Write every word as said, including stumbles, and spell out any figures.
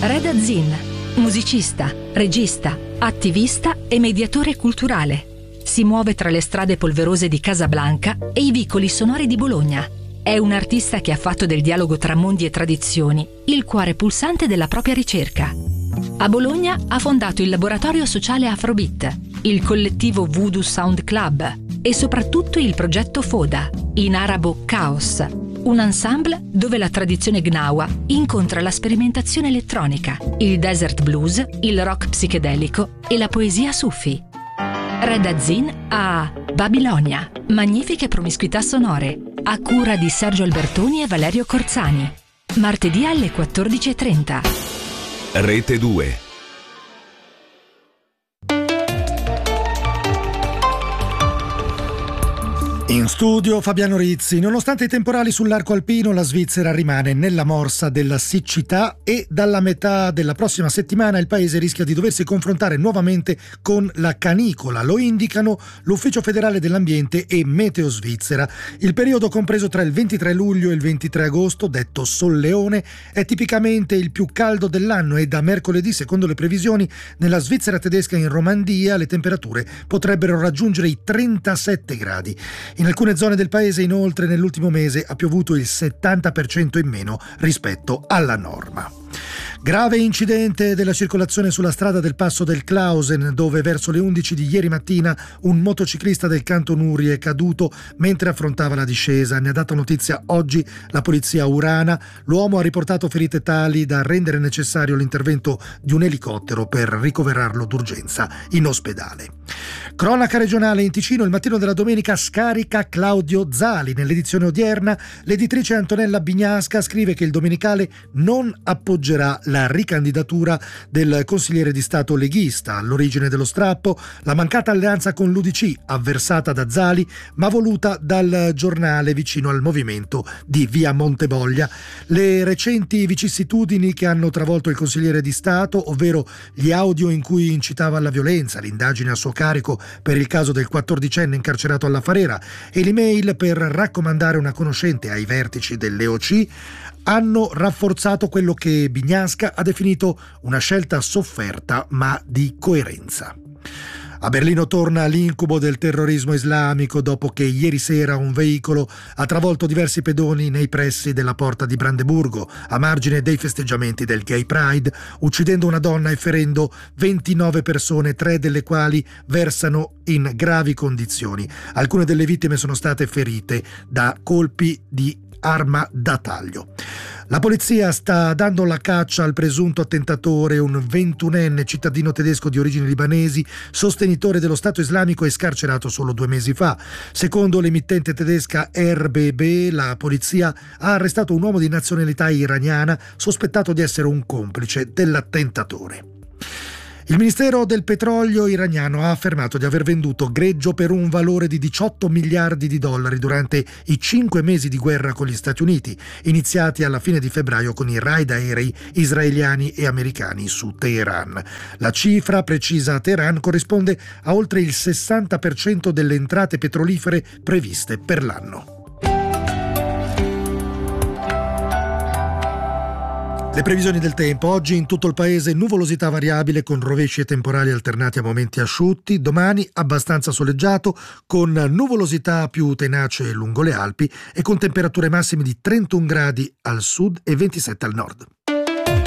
Red Azzin, musicista, regista, attivista e mediatore culturale. Si muove tra le strade polverose di Casablanca e i vicoli sonori di Bologna. È un artista che ha fatto del dialogo tra mondi e tradizioni il cuore pulsante della propria ricerca. A Bologna ha fondato il laboratorio sociale Afrobeat, il collettivo Voodoo Sound Club e soprattutto il progetto Foda, in arabo Caos, un ensemble dove la tradizione gnawa incontra la sperimentazione elettronica, il desert blues, il rock psichedelico e la poesia sufi. Red Azzin a Babilonia, magnifiche promiscuità sonore, a cura di Sergio Albertoni e Valerio Corzani. Martedì alle quattordici e trenta. Rete due. In studio Fabiano Rizzi. Nonostante i temporali sull'arco alpino, la Svizzera rimane nella morsa della siccità e dalla metà della prossima settimana il paese rischia di doversi confrontare nuovamente con la canicola. Lo indicano l'Ufficio federale dell'ambiente e Meteo Svizzera. Il periodo compreso tra il ventitré luglio e il ventitré agosto, detto Solleone, è tipicamente il più caldo dell'anno e da mercoledì, secondo le previsioni, nella Svizzera tedesca in Romandia le temperature potrebbero raggiungere i trentasette gradi. In alcune zone del paese, inoltre, nell'ultimo mese ha piovuto il settanta per cento in meno rispetto alla norma. Grave incidente della circolazione sulla strada del Passo del Clausen, dove verso le undici di ieri mattina un motociclista del Canton Uri è caduto mentre affrontava la discesa. Ne ha dato notizia oggi la polizia urana. L'uomo ha riportato ferite tali da rendere necessario l'intervento di un elicottero per ricoverarlo d'urgenza in ospedale. Cronaca regionale in Ticino. Il mattino della domenica scarica Claudio Zali. Nell'edizione odierna l'editrice Antonella Bignasca scrive che il Domenicale non appoggerà la ricandidatura del consigliere di Stato leghista. All'origine dello strappo la mancata alleanza con l'U D C, avversata da Zali ma voluta dal giornale vicino al movimento di via Montevoglia. Le recenti vicissitudini che hanno travolto il consigliere di Stato, ovvero gli audio in cui incitava alla violenza, l'indagine a suo carico per il caso del quattordicenne incarcerato alla Farera e l'email per raccomandare una conoscente ai vertici dell'E O C, hanno rafforzato quello che Bignasca ha definito una scelta sofferta ma di coerenza. A Berlino torna l'incubo del terrorismo islamico dopo che ieri sera un veicolo ha travolto diversi pedoni nei pressi della porta di Brandeburgo, a margine dei festeggiamenti del Gay Pride, uccidendo una donna e ferendo ventinove persone, tre delle quali versano in gravi condizioni. Alcune delle vittime sono state ferite da colpi di arma da taglio. La polizia sta dando la caccia al presunto attentatore, un ventunenne cittadino tedesco di origini libanesi, sostenitore dello Stato islamico e scarcerato solo due mesi fa. Secondo l'emittente tedesca R B B, la polizia ha arrestato un uomo di nazionalità iraniana sospettato di essere un complice dell'attentatore. Il Ministero del Petrolio iraniano ha affermato di aver venduto greggio per un valore di diciotto miliardi di dollari durante i cinque mesi di guerra con gli Stati Uniti, iniziati alla fine di febbraio con i raid aerei israeliani e americani su Teheran. La cifra precisa a Teheran corrisponde a oltre il sessanta per cento delle entrate petrolifere previste per l'anno. Le previsioni del tempo. Oggi in tutto il paese nuvolosità variabile con rovesci e temporali alternati a momenti asciutti. Domani abbastanza soleggiato con nuvolosità più tenace lungo le Alpi e con temperature massime di trentuno gradi al sud e ventisette al nord.